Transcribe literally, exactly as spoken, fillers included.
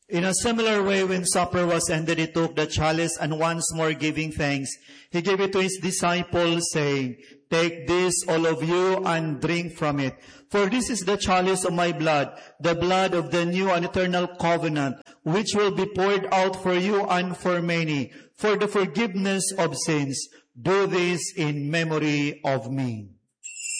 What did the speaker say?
In a similar way, when supper was ended, he took the chalice, and once more giving thanks, he gave it to his disciples, saying, "Take this, all of you, and drink from it. For this is the chalice of my blood, the blood of the new and eternal covenant, which will be poured out for you and for many, for the forgiveness of sins. Do this in memory of me."